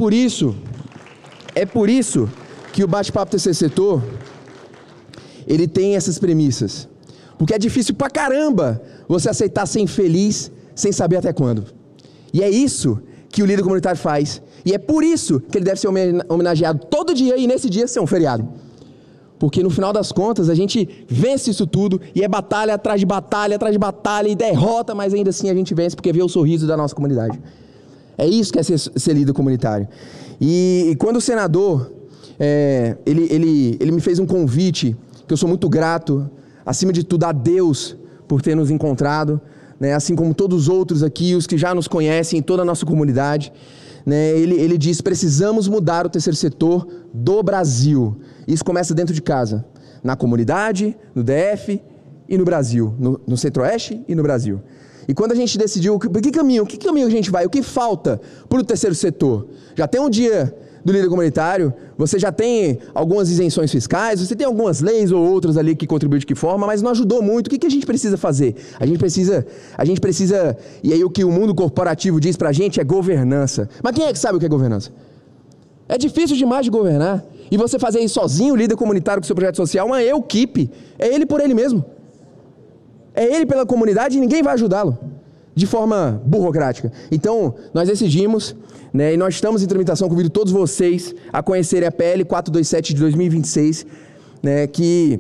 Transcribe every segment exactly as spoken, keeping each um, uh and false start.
por isso, é por isso que o Bate-Papo Terceiro Setor, ele tem essas premissas. Porque é difícil pra caramba você aceitar ser infeliz sem saber até quando. E é isso que o líder comunitário faz. E é por isso que ele deve ser homenageado todo dia e nesse dia ser um feriado. Porque no final das contas a gente vence isso tudo e é batalha atrás de batalha, atrás de batalha e derrota, mas ainda assim a gente vence porque vê o sorriso da nossa comunidade. É isso que é ser, ser líder comunitário. E, e quando o senador, é, ele, ele, ele me fez um convite, que eu sou muito grato, acima de tudo a Deus por ter nos encontrado, né, assim como todos os outros aqui, os que já nos conhecem, toda a nossa comunidade, né, ele, ele diz, precisamos mudar o terceiro setor do Brasil. Isso começa dentro de casa, na comunidade, no D F e no Brasil, no, no Centro-Oeste e no Brasil. E quando a gente decidiu, por que caminho, que caminho a gente vai, o que falta para o terceiro setor? Já tem um dia do líder comunitário, você já tem algumas isenções fiscais, você tem algumas leis ou outras ali que contribuem de que forma, mas não ajudou muito. O que, que a gente precisa fazer? A gente precisa, a gente precisa, e aí o que o mundo corporativo diz pra gente é governança. Mas quem é que sabe o que é governança? É difícil demais de governar. E você fazer isso sozinho, o líder comunitário com seu projeto social, uma equipe, é ele por ele mesmo. É ele pela comunidade e ninguém vai ajudá-lo de forma burocrática. Então, nós decidimos, né, e nós estamos em tramitação, convido todos vocês a conhecerem a P L quatrocentos e vinte e sete de dois mil e vinte e seis, né, que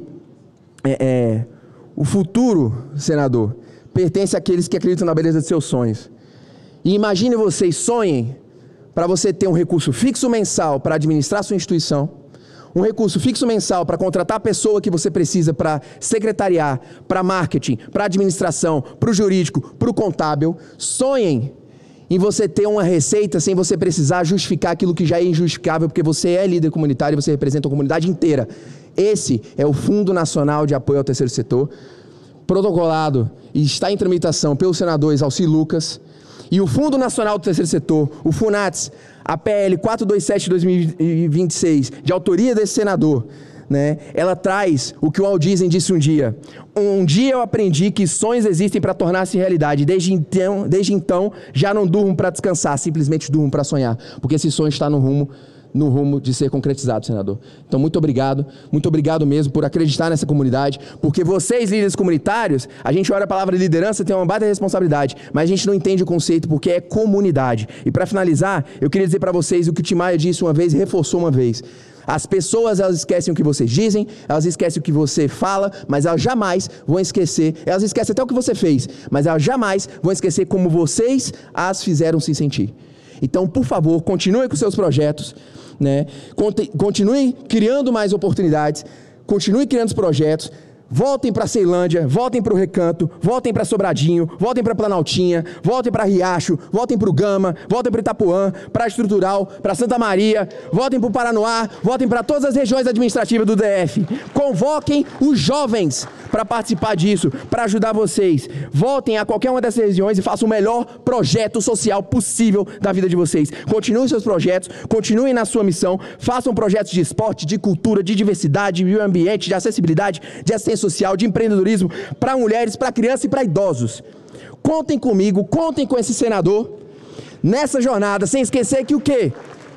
é, é, o futuro, senador, pertence àqueles que acreditam na beleza de seus sonhos. E imagine vocês, sonhem para você ter um recurso fixo mensal para administrar sua instituição, um recurso fixo mensal para contratar a pessoa que você precisa para secretariar, para marketing, para administração, para o jurídico, para o contábil. Sonhem em você ter uma receita sem você precisar justificar aquilo que já é injustificável, porque você é líder comunitário e você representa a comunidade inteira. Esse é o Fundo Nacional de Apoio ao Terceiro Setor, protocolado e está em tramitação pelo senador Exalci Lucas. E o Fundo Nacional do Terceiro Setor, o FUNATS, a P L quatrocentos e vinte e sete de dois mil e vinte e seis, de autoria desse senador, né, ela traz o que o Walt Disney disse um dia. Um dia eu aprendi que sonhos existem para tornar-se realidade. Desde então, desde então, já não durmo para descansar, simplesmente durmo para sonhar. Porque esse sonho está no rumo, no rumo de ser concretizado, senador. Então, muito obrigado. Muito obrigado mesmo por acreditar nessa comunidade. Porque vocês, líderes comunitários, a gente olha a palavra liderança, tem uma baita responsabilidade. Mas a gente não entende o conceito porque é comunidade. E para finalizar, eu queria dizer para vocês o que o Tim Maia disse uma vez e reforçou uma vez. As pessoas, elas esquecem o que vocês dizem, elas esquecem o que você fala, mas elas jamais vão esquecer, elas esquecem até o que você fez, mas elas jamais vão esquecer como vocês as fizeram se sentir. Então, por favor, continue com seus projetos, né? Continue criando mais oportunidades, continue criando os projetos. Voltem para Ceilândia, voltem para o Recanto, voltem para Sobradinho, voltem para Planaltinha, voltem para Riacho, voltem para o Gama, voltem para Itapuã, para a Estrutural, para Santa Maria, voltem para o Paranoá, voltem para todas as regiões administrativas do D F. Convoquem os jovens para participar disso, para ajudar vocês. Voltem a qualquer uma dessas regiões e façam o melhor projeto social possível da vida de vocês. Continuem seus projetos, continuem na sua missão, façam projetos de esporte, de cultura, de diversidade, de meio ambiente, de acessibilidade, de assistência social, de empreendedorismo, para mulheres, para crianças e para idosos. Contem comigo, contem com esse senador nessa jornada, sem esquecer que o quê?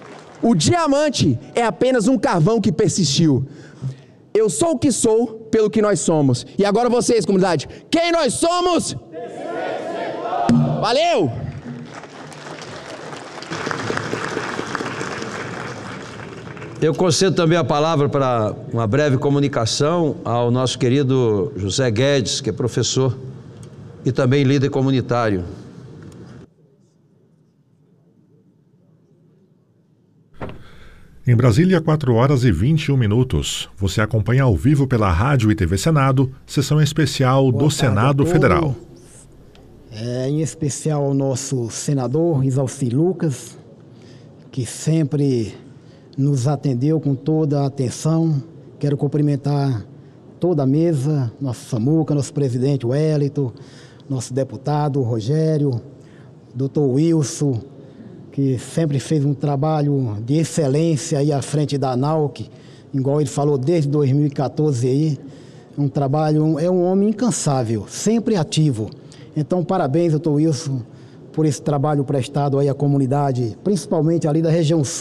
O diamante é apenas um carvão que persistiu. Eu sou o que sou pelo que nós somos. E agora vocês, comunidade, quem nós somos? Valeu! Eu concedo também a palavra para uma breve comunicação ao nosso querido José Guedes, que é professor e também líder comunitário. Em Brasília, quatro horas e vinte e um minutos. Você acompanha ao vivo pela Rádio e T V Senado, sessão especial do Senado Federal. É, em especial ao nosso senador Exalci Lucas, que sempre nos atendeu com toda a atenção. Quero cumprimentar toda a mesa, nosso Samuca, nosso presidente Wellington, nosso deputado Rogério, doutor Wilson, que sempre fez um trabalho de excelência aí à frente da ANALC, igual ele falou desde dois mil e quatorze aí. Um trabalho, é um homem incansável, sempre ativo. Então, parabéns, doutor Wilson, por esse trabalho prestado aí à comunidade, principalmente ali da região sul.